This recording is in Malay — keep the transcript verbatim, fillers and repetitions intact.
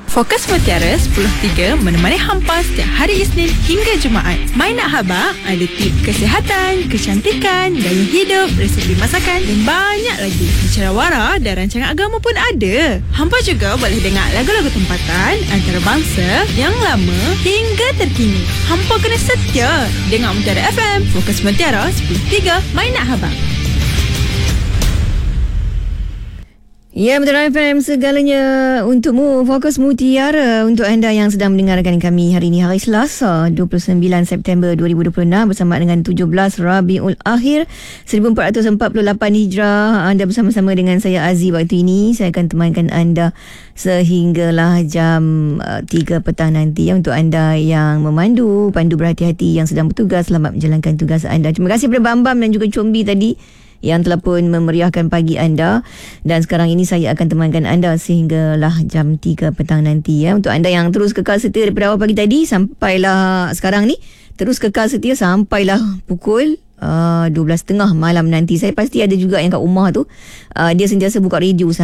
Fokus Mutiara sepuluh tiga menemani hampa setiap hari Isnin hingga Jumaat. My Nak Habang ada tip kesihatan, kecantikan, gaya hidup, resepi masakan dan banyak lagi. Bicara wara dan rancangan agama pun ada. Hampa juga boleh dengar lagu-lagu tempatan antarabangsa yang lama hingga terkini. Hampa kena setia dengar Mutiara F M. Fokus Mutiara sepuluh tiga My Nak Habang. Ya, Mutiara F M, segalanya untukmu. Fokus Mutiara untuk anda yang sedang mendengarkan kami hari ini, hari Selasa dua puluh sembilan September dua ribu dua puluh enam bersama dengan tujuh belas Rabiul Akhir seribu empat ratus empat puluh lapan Hijrah. Anda bersama-sama dengan saya Aziz waktu ini. Saya akan temankan anda sehinggalah jam uh, tiga petang nanti ya, untuk anda yang memandu, pandu berhati-hati, yang sedang bertugas, selamat menjalankan tugas anda. Terima kasih kepada Bam Bam dan juga Combi tadi yang telah pun memeriahkan pagi anda. Dan sekarang ini saya akan temankan anda sehinggalah jam tiga petang nanti ya. Untuk anda yang terus kekal setia daripada awal pagi tadi sampailah sekarang ni, terus kekal setia sampailah pukul uh, dua belas tiga puluh malam nanti. Saya pasti ada juga yang kat rumah tu, uh, dia sentiasa buka radio